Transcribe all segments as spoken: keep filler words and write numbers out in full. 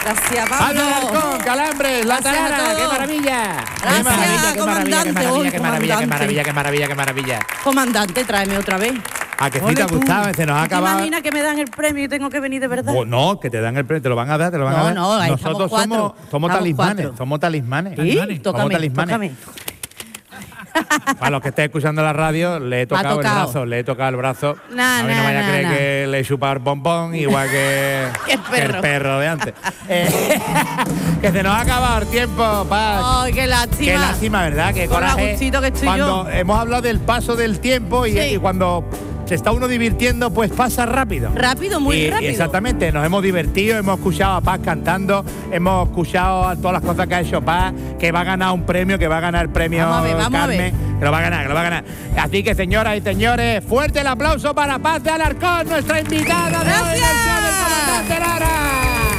Gracias, Pablo. Alarcón, Calambres, La Tarana, qué maravilla. Gracias, qué maravilla, qué maravilla, qué maravilla, qué maravilla, qué maravilla, qué maravilla, qué maravilla. Comandante, tráeme otra vez. ¿A que sí te ha gustado? Se nos ha acabado. ¿Te imaginas que me dan el premio y tengo que venir de verdad? Oh, no, que te dan el premio, te lo van a dar, te lo van no, a dar. No, no, nosotros somos, somos talismanes, cuatro. somos talismanes. ¿Sí? Somos Tócame, talismanes. tócame. Para los que estéis escuchando la radio, le he tocado, tocado. el brazo, le he tocado el brazo. Nah, a mí nah, no vaya nah, a creer nah. que le he chupado el bombón igual que, el, perro. que el perro de antes. eh, que se nos ha acabado el tiempo, Paz. Ay, qué lástima. Qué lástima, ¿verdad? Qué Con coraje. que estoy cuando yo. hemos hablado del paso del tiempo y, sí. y cuando se está uno divirtiendo, pues pasa rápido. Rápido, muy y, rápido. Y exactamente, nos hemos divertido, hemos escuchado a Paz cantando, hemos escuchado a todas las cosas que ha hecho Paz, que va a ganar un premio, que va a ganar el premio vamos a ver, vamos Carmen, a ver. que lo va a ganar, que lo va a ganar. Así que, señoras y señores, fuerte el aplauso para Paz de Alarcón, nuestra invitada de hoy en el show del Comandante Lara.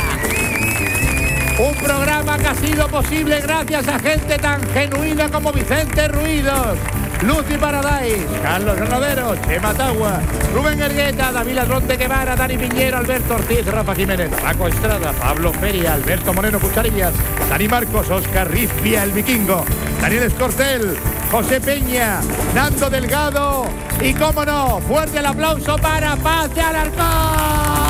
Un programa que ha sido posible gracias a gente tan genuina como Vicente Ruidos, Lucy Paradise, Carlos Rodero, Chema Tagua, Rubén Ergueta, David Ladrón de Guevara, Dani Piñero, Alberto Ortiz, Rafa Jiménez, Paco Estrada, Pablo Feria, Alberto Moreno Cucharillas, Dani Marcos, Oscar Rifia, el Vikingo, Daniel Escorcel, José Peña, Nando Delgado y, cómo no, fuerte el aplauso para Paz de Alarcón.